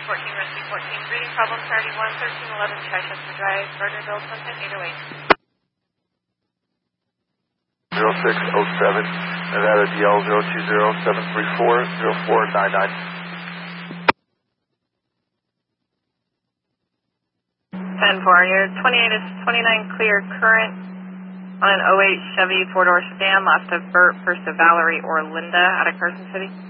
Rescue 14, greeting problem priority 1, 1311 Chichester Drive, Gardnerville, Sunset 808. 0607, Nevada DL 020-734-0499. 10-4, you're 28 is 29 clear current on an 08 Chevy 4-door sedan left of Burt, first of Valerie or Linda out of Carson City.